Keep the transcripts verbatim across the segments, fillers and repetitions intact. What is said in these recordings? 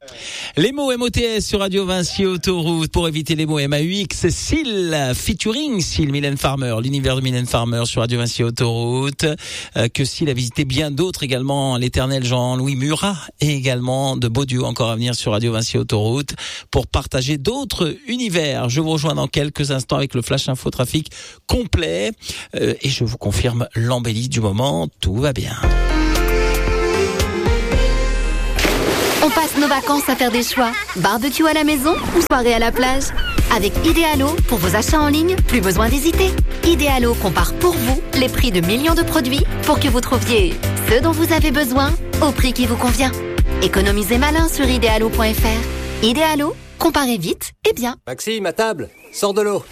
Les mots M O T S sur Radio Vinci Autoroute pour éviter les mots M A U X. Seal, featuring Seal, Mylène Farmer, l'univers de Mylène Farmer sur Radio Vinci Autoroute. Euh, que Seal a visité bien d'autres également, l'éternel Jean-Louis Murat et également de beaux duos encore à venir sur Radio Vinci Autoroute pour partager d'autres univers. Je vous rejoins dans quelques instants avec le Flash Info Trafic complet euh, et je vous confirme l'embellie du moment. Tout va bien. On passe nos vacances à faire des choix. Barbecue à la maison ou soirée à la plage. Avec Idealo, pour vos achats en ligne, plus besoin d'hésiter. Idealo compare pour vous les prix de millions de produits pour que vous trouviez ce dont vous avez besoin au prix qui vous convient. Économisez malin sur idealo point f r. Idealo, comparez vite et bien. Maxime, à table, sors de l'eau.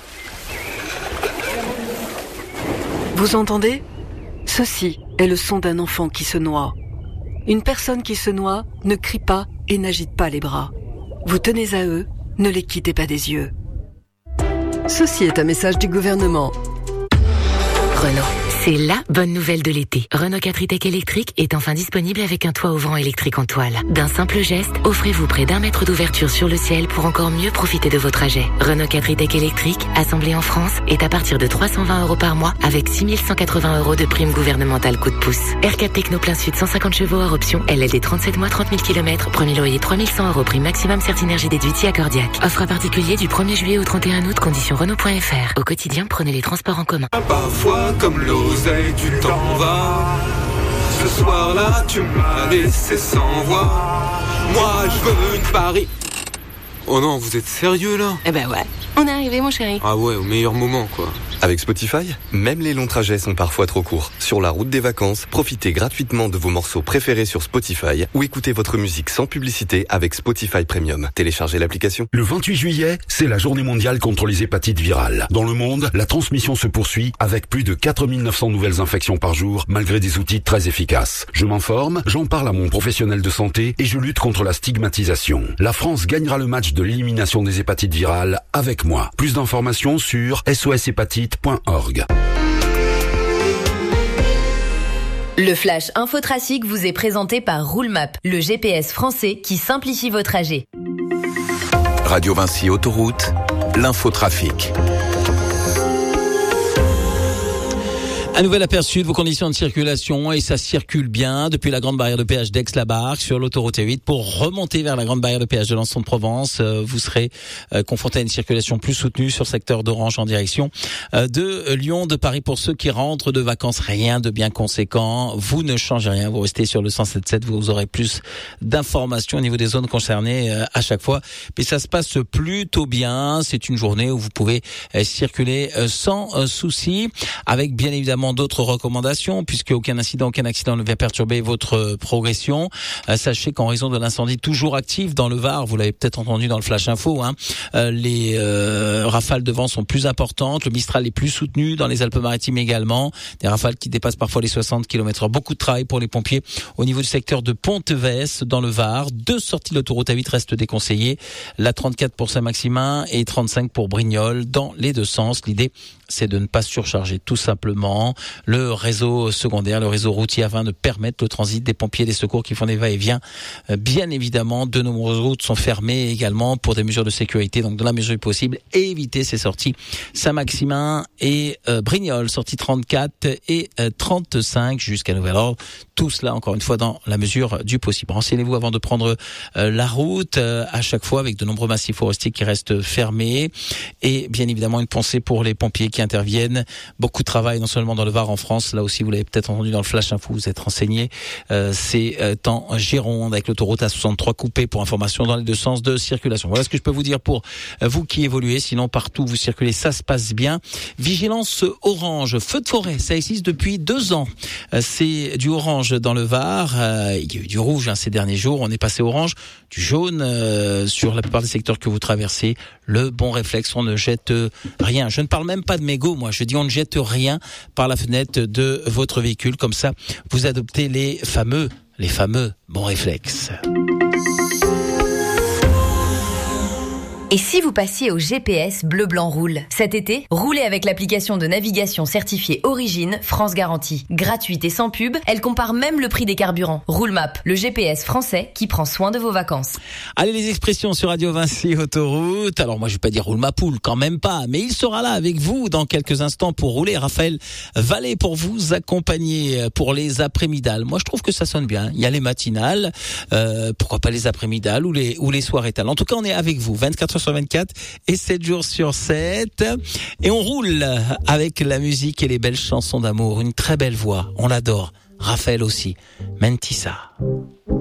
Vous entendez ? Ceci est le son d'un enfant qui se noie. Une personne qui se noie ne crie pas et n'agite pas les bras. Vous tenez à eux, ne les quittez pas des yeux. Ceci est un message du gouvernement. Renault. C'est la bonne nouvelle de l'été. Renault quatre e-Tech électrique est enfin disponible avec un toit ouvrant électrique en toile. D'un simple geste, offrez-vous près d'un mètre d'ouverture sur le ciel pour encore mieux profiter de vos trajets. Renault quatre e-Tech électrique, assemblé en France, est à partir de trois cent vingt euros par mois avec six mille cent quatre-vingts euros de prime gouvernementale coup de pouce. R quatre Techno plein sud cent cinquante chevaux hors option, L L D trente-sept mois trente mille kilomètres, premier loyer trois mille cent euros prime maximum Certinergie déduite si accordiaque. Offre à particulier du premier juillet au trente et un août, conditions Renault point f r. Au quotidien, prenez les transports en commun. Parfois comme l'oseille, tu t'en vas. Ce soir-là, tu m'as laissé sans voix. Moi, je veux une Paris. Oh non, vous êtes sérieux là ? Eh ben ouais, on est arrivé mon chéri. Ah ouais, au meilleur moment quoi. Avec Spotify, même les longs trajets sont parfois trop courts. Sur la route des vacances, profitez gratuitement de vos morceaux préférés sur Spotify ou écoutez votre musique sans publicité avec Spotify Premium. Téléchargez l'application. Le vingt-huit juillet, c'est la journée mondiale contre les hépatites virales. Dans le monde, la transmission se poursuit avec plus de quatre mille neuf cents nouvelles infections par jour, malgré des outils très efficaces. Je m'informe, j'en parle à mon professionnel de santé et je lutte contre la stigmatisation. La France gagnera le match de l'élimination des hépatites virales avec moi. Plus d'informations sur S O S hépatite point org. Le Flash Infotrafic vous est présenté par Roulemap, le G P S français qui simplifie vos trajets. Radio Vinci Autoroute, l'infotrafic. Un nouvel aperçu de vos conditions de circulation et ça circule bien depuis la grande barrière de péage d'Aix-la-Barque sur l'autoroute T huit pour remonter vers la grande barrière de péage de Lançon-de-Provence. Euh, vous serez euh, confronté à une circulation plus soutenue sur le secteur d'Orange en direction euh, de Lyon, de Paris pour ceux qui rentrent de vacances. Rien de bien conséquent. Vous ne changez rien. Vous restez sur le cent sept sept. Vous aurez plus d'informations au niveau des zones concernées euh, à chaque fois. Mais ça se passe plutôt bien. C'est une journée où vous pouvez euh, circuler euh, sans euh, souci avec bien évidemment d'autres recommandations, puisque aucun incident, aucun accident ne vient perturber votre progression. Euh, sachez qu'en raison de l'incendie toujours actif dans le Var, vous l'avez peut-être entendu dans le Flash Info, hein, euh, les euh, rafales de vent sont plus importantes, le Mistral est plus soutenu dans les Alpes-Maritimes également, des rafales qui dépassent parfois les soixante kilomètres heure. Beaucoup de travail pour les pompiers au niveau du secteur de Ponteves dans le Var. Deux sorties de l'autoroute A huit restent déconseillées, la trente-quatre pour Saint-Maximin et trente-cinq pour Brignoles dans les deux sens. L'idée, c'est de ne pas surcharger tout simplement le réseau secondaire, le réseau routier afin de permettre le transit des pompiers et des secours qui font des va-et-vient. Bien évidemment, de nombreuses routes sont fermées également pour des mesures de sécurité. Donc, dans la mesure du possible, évitez ces sorties Saint-Maximin et euh, Brignoles, sorties trente-quatre et euh, trente-cinq jusqu'à nouvel ordre. Tout cela, encore une fois, dans la mesure du possible. Renseignez-vous avant de prendre euh, la route, euh, à chaque fois avec de nombreux massifs forestiers qui restent fermés. Et bien évidemment, une pensée pour les pompiers qui interviennent. Beaucoup de travail, non seulement dans le Var, en France, là aussi, vous l'avez peut-être entendu dans le Flash Info, vous êtes renseigné. Euh, c'est euh, en Gironde, avec l'autoroute A soixante-trois coupée pour information dans les deux sens de circulation. Voilà ce que je peux vous dire pour euh, vous qui évoluez. Sinon, partout où vous circulez, ça se passe bien. Vigilance orange, feu de forêt, ça existe depuis deux ans. Euh, c'est du orange dans le Var. Euh, il y a eu du rouge hein, ces derniers jours. On est passé orange, du jaune euh, sur la plupart des secteurs que vous traversez. Le bon réflexe, on ne jette rien. Je ne parle même pas de mégots, moi. Je dis on ne jette rien par la fenêtre de votre véhicule. Comme ça, vous adoptez les fameux, les fameux bons réflexes. Et si vous passiez au G P S Bleu Blanc Roule? Cet été, roulez avec l'application de navigation certifiée Origine France Garantie. Gratuite et sans pub, elle compare même le prix des carburants. Roulemap, le G P S français qui prend soin de vos vacances. Allez, les expressions sur Radio Vinci Autoroute. Alors moi je vais pas dire roule ma poule, quand même pas, mais il sera là avec vous dans quelques instants pour rouler. Raphaël Vallée pour vous accompagner pour les après-midales. Moi je trouve que ça sonne bien. Il y a les matinales, euh, pourquoi pas les après-midales ou les ou les soirées-tales. En tout cas on est avec vous vingt-quatre heures sur vingt-quatre et sept jours sur sept. Et on roule avec la musique et les belles chansons d'amour. Une très belle voix, on l'adore. Raphaël aussi. Mentissa.